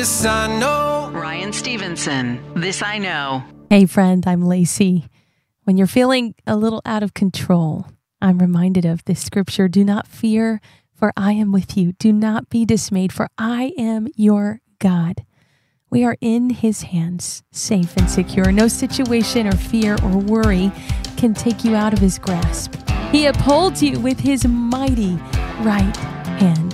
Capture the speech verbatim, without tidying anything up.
This I know. Ryan Stevenson, This I Know. Hey friend, I'm Lacey. When you're feeling a little out of control, I'm reminded of this scripture. Do not fear, for I am with you. Do not be dismayed, for I am your God. We are in his hands, safe and secure. No situation or fear or worry can take you out of his grasp. He upholds you with his mighty right hand.